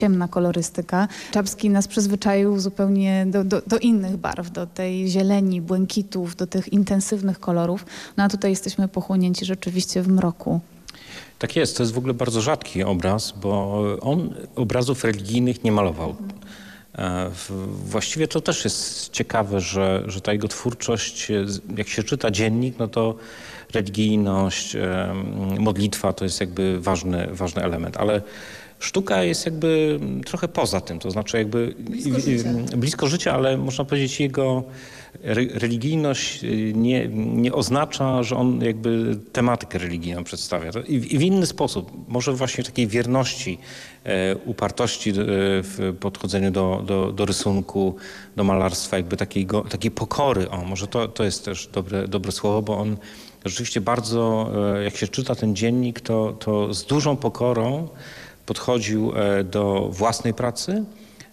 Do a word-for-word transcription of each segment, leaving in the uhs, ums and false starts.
ciemna kolorystyka. Czapski nas przyzwyczaił zupełnie do, do, do innych barw, do tej zieleni, błękitów, do tych intensywnych kolorów. No a tutaj jesteśmy pochłonięci rzeczywiście w mroku. Tak jest, to jest w ogóle bardzo rzadki obraz, bo on obrazów religijnych nie malował. Właściwie to też jest ciekawe, że, że ta jego twórczość, jak się czyta dziennik, no to religijność, modlitwa to jest jakby ważny, ważny element, ale sztuka jest jakby trochę poza tym, to znaczy jakby blisko życia, blisko życia, ale można powiedzieć jego religijność nie, nie oznacza, że on jakby tematykę religijną przedstawia. I w, i w inny sposób, może właśnie takiej wierności, e, upartości e, w podchodzeniu do, do, do rysunku, do malarstwa, jakby takiego, takiej pokory. O, może to, to jest też dobre, dobre słowo, bo on rzeczywiście bardzo, e, jak się czyta ten dziennik, to, to z dużą pokorą podchodził e, do własnej pracy,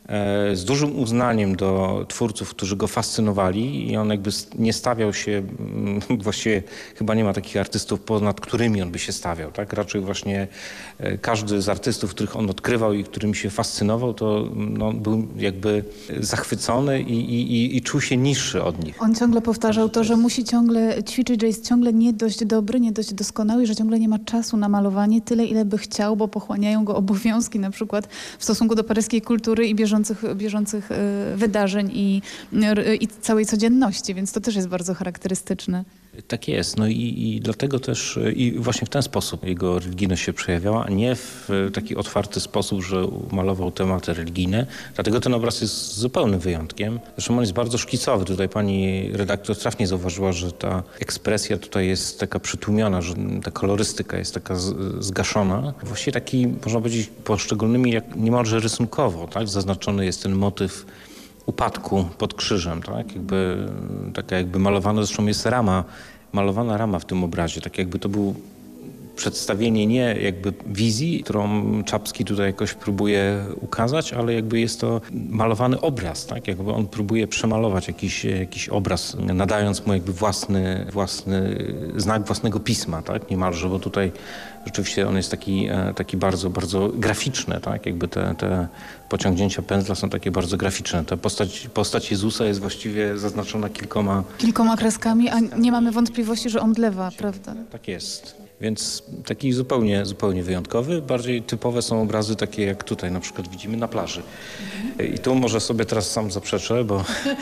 z dużym uznaniem do twórców, którzy go fascynowali i on jakby nie stawiał się, właściwie chyba nie ma takich artystów, ponad którymi on by się stawiał, tak? Raczej właśnie każdy z artystów, których on odkrywał i którymi się fascynował, to no, był jakby zachwycony i, i, i czuł się niższy od nich. On ciągle powtarzał to, że musi ciągle ćwiczyć, że jest ciągle nie dość dobry, nie dość doskonały, że ciągle nie ma czasu na malowanie tyle, ile by chciał, bo pochłaniają go obowiązki na przykład w stosunku do paryskiej kultury i bieżącej Bieżących, bieżących wydarzeń i, i całej codzienności, więc to też jest bardzo charakterystyczne. Tak jest, no i, i dlatego też i właśnie w ten sposób jego religijność się przejawiała, a nie w taki otwarty sposób, że malował tematy religijne. Dlatego ten obraz jest zupełnym wyjątkiem. Zresztą on jest bardzo szkicowy. Tutaj pani redaktor trafnie zauważyła, że ta ekspresja tutaj jest taka przytłumiona, że ta kolorystyka jest taka zgaszona. Właściwie taki, można powiedzieć, poszczególnymi jak niemalże rysunkowo, tak? Zaznaczony jest ten motyw upadku pod krzyżem, tak? Jakby, taka jakby malowana, zresztą jest rama, malowana rama w tym obrazie, tak jakby to był przedstawienie nie jakby wizji, którą Czapski tutaj jakoś próbuje ukazać, ale jakby jest to malowany obraz, tak? Jakby on próbuje przemalować jakiś, jakiś obraz, nadając mu jakby własny, własny znak własnego pisma, tak? Niemalże, bo tutaj rzeczywiście on jest taki, taki bardzo, bardzo graficzny, tak? Jakby te, te pociągnięcia pędzla są takie bardzo graficzne. Ta postać, postać Jezusa jest właściwie zaznaczona kilkoma... Kilkoma kreskami, a nie mamy wątpliwości, że omdlewa, prawda? Tak jest. Więc taki zupełnie, zupełnie wyjątkowy. Bardziej typowe są obrazy takie jak tutaj na przykład widzimy na plaży. I tu może sobie teraz sam zaprzeczę, bo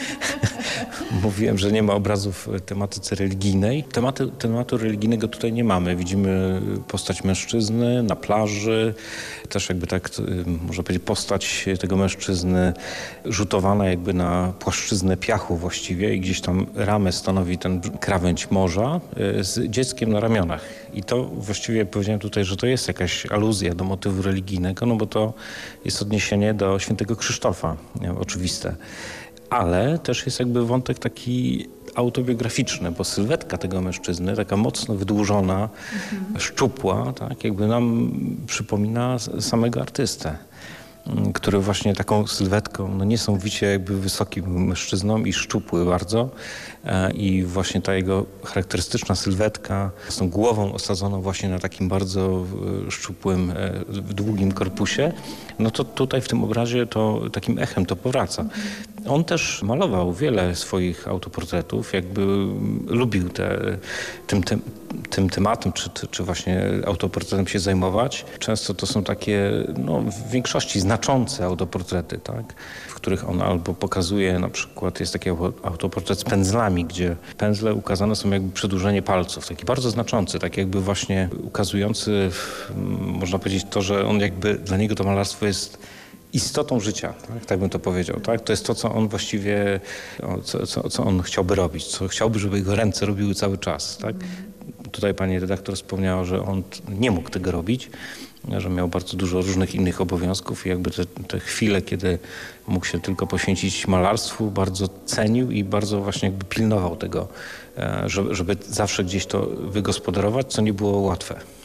mówiłem, że nie ma obrazów w tematyce religijnej. Tematu, tematu religijnego tutaj nie mamy. Widzimy postać mężczyzny na plaży. Też jakby tak, można powiedzieć, postać tego mężczyzny rzutowana jakby na płaszczyznę piachu właściwie i gdzieś tam ramę stanowi ten krawędź morza z dzieckiem na ramionach. I to właściwie powiedziałem tutaj, że to jest jakaś aluzja do motywu religijnego, no bo to jest odniesienie do świętego Krzysztofa, oczywiste. Ale też jest jakby wątek taki autobiograficzny, bo sylwetka tego mężczyzny, taka mocno wydłużona, mhm. szczupła, tak, jakby nam przypomina samego artystę, który właśnie taką sylwetką, no niesamowicie jakby wysokim mężczyzną i szczupły bardzo. I właśnie ta jego charakterystyczna sylwetka z tą głową osadzoną właśnie na takim bardzo szczupłym, długim korpusie, no to tutaj w tym obrazie to takim echem to powraca. On też malował wiele swoich autoportretów, jakby lubił te, tym, tym, tym tematem, czy, czy właśnie autoportretem się zajmować. Często to są takie, no w większości znaczące autoportrety, tak? W których on albo pokazuje, na przykład jest taki autoportret z pędzlami, gdzie pędzle ukazane są jakby przedłużenie palców, taki bardzo znaczący, tak jakby właśnie ukazujący, można powiedzieć to, że on jakby, dla niego to malarstwo jest istotą życia, tak, tak bym to powiedział. Tak? To jest to, co on właściwie, co, co, co on chciałby robić, co chciałby, żeby jego ręce robiły cały czas. Tak? Tutaj pani redaktor wspomniała, że on nie mógł tego robić, że miał bardzo dużo różnych innych obowiązków i jakby te, te chwile, kiedy mógł się tylko poświęcić malarstwu, bardzo cenił i bardzo właśnie jakby pilnował tego, żeby, żeby zawsze gdzieś to wygospodarować, co nie było łatwe.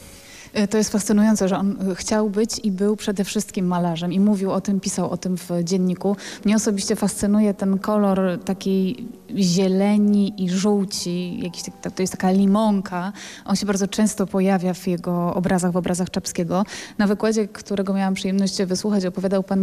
To jest fascynujące, że on chciał być i był przede wszystkim malarzem i mówił o tym, pisał o tym w dzienniku. Mnie osobiście fascynuje ten kolor takiej zieleni i żółci, jakiś, tak- to jest taka limonka. On się bardzo często pojawia w jego obrazach, w obrazach Czapskiego. Na wykładzie, którego miałam przyjemność wysłuchać, opowiadał pan